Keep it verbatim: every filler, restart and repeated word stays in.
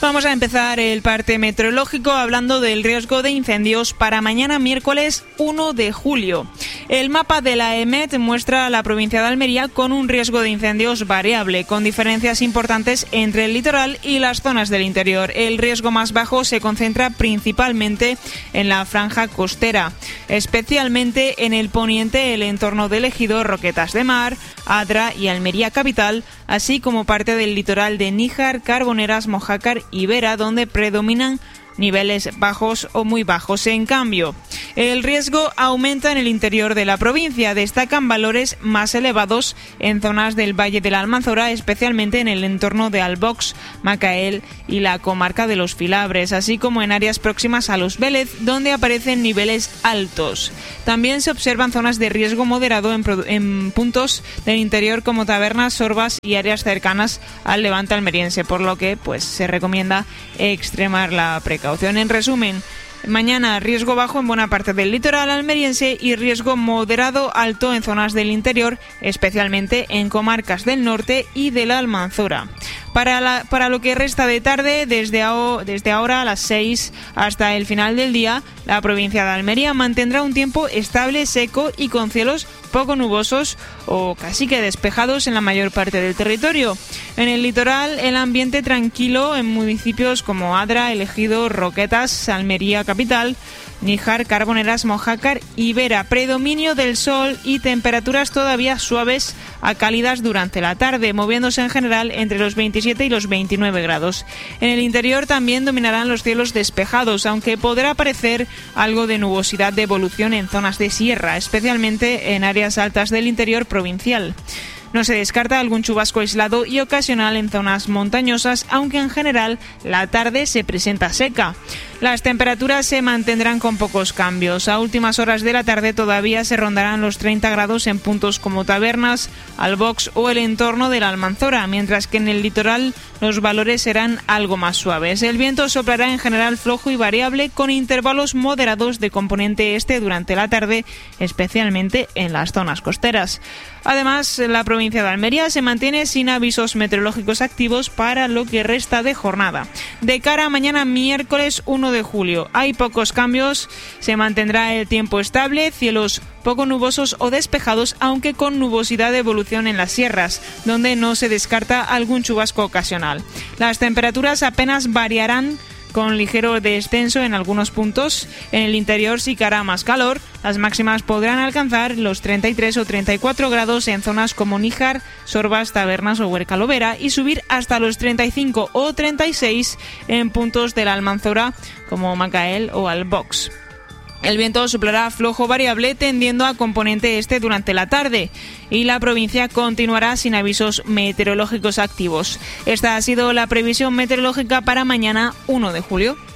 Vamos a empezar el parte meteorológico hablando del riesgo de incendios para mañana miércoles uno de julio. El mapa de la E M E T muestra a la provincia de Almería con un riesgo de incendios variable, con diferencias importantes entre el litoral y las zonas del interior. El riesgo más bajo se concentra principalmente en la franja costera, especialmente en el poniente, el entorno del ejido Roquetas de Mar, Adra y Almería capital, así como parte del litoral de Níjar, Carboneras, Mojácar y Vera, donde predominan niveles bajos o muy bajos. En cambio, el riesgo aumenta en el interior de la provincia. Destacan valores más elevados en zonas del Valle de la Almanzora, especialmente en el entorno de Albox, Macael y la comarca de los Filabres, así como en áreas próximas a los Vélez, donde aparecen niveles altos. También se observan zonas de riesgo moderado en, en puntos del interior como Tabernas, Sorbas y áreas cercanas al levante almeriense, por lo que pues se recomienda extremar la precaución. En resumen, mañana riesgo bajo en buena parte del litoral almeriense y riesgo moderado alto en zonas del interior, especialmente en comarcas del norte y de la Almanzora. Para, la, para lo que resta de tarde, desde, a, desde ahora a las seis hasta el final del día, la provincia de Almería mantendrá un tiempo estable, seco y con cielos poco nubosos o casi que despejados en la mayor parte del territorio. En el litoral, el ambiente tranquilo en municipios como Adra, El Ejido, Roquetas, Almería capital, Níjar, Carboneras, Mojácar y Vera. Predominio del sol y temperaturas todavía suaves a cálidas durante la tarde, moviéndose en general entre los veintisiete y los veintinueve grados. En el interior también dominarán los cielos despejados, aunque podrá aparecer algo de nubosidad de evolución en zonas de sierra, especialmente en áreas altas del interior provincial. No se descarta algún chubasco aislado y ocasional en zonas montañosas, aunque en general la tarde se presenta seca. Las temperaturas se mantendrán con pocos cambios. A últimas horas de la tarde todavía se rondarán los treinta grados en puntos como Tabernas, Albox o el entorno de la Almanzora, mientras que en el litoral los valores serán algo más suaves. El viento soplará en general flojo y variable, con intervalos moderados de componente este durante la tarde, especialmente en las zonas costeras. Además, la provincia de Almería se mantiene sin avisos meteorológicos activos para lo que resta de jornada. De cara a mañana miércoles uno de julio, hay pocos cambios, se mantendrá el tiempo estable, cielos poco nubosos o despejados, aunque con nubosidad de evolución en las sierras, donde no se descarta algún chubasco ocasional. Las temperaturas apenas variarán, con ligero descenso en algunos puntos. En el interior sí que hará más calor. Las máximas podrán alcanzar los treinta y tres o treinta y cuatro grados en zonas como Níjar, Sorbas, Tabernas o Huercalovera y subir hasta los treinta y cinco o treinta y seis en puntos de la Almanzora como Macael o Albox. El viento soplará flojo variable tendiendo a componente este durante la tarde y la provincia continuará sin avisos meteorológicos activos. Esta ha sido la previsión meteorológica para mañana uno de julio.